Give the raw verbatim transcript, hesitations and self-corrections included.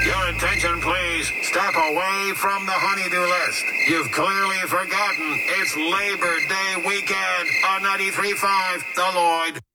Your attention, please. Step away from the honeydew list. You've clearly forgotten it's Labor Day weekend on ninety-three point five The Lloyd.